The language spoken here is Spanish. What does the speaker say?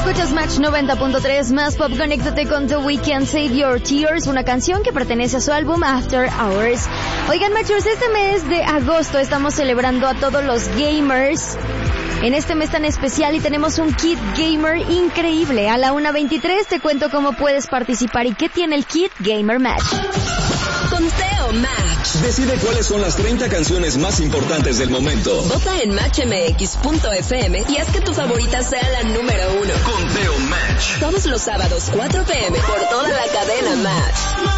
Escuchas Match 90.3 más pop. Conéctate con The Weeknd, Save Your Tears, una canción que pertenece a su álbum After Hours. Oigan, Matchers, este mes de agosto estamos celebrando a todos los gamers en este mes tan especial y tenemos un kit gamer increíble. A la 1:23 te cuento cómo puedes participar y qué tiene el kit Gamer Match. Conteo Match. Decide cuáles son las 30 canciones más importantes del momento. Vota en matchmx.fm y haz que tu favorita sea la número 1. Conteo Match. Todos los sábados 4 p.m. por toda la cadena Match.